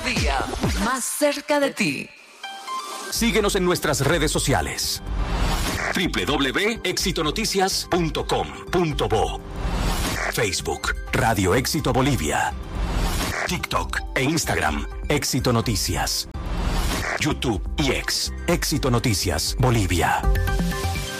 día, más cerca de ti. Síguenos en nuestras redes sociales. www.exitonoticias.com.bo, Facebook, Radio Éxito Bolivia, TikTok e Instagram, Éxito Noticias, YouTube y Éxito Noticias Bolivia.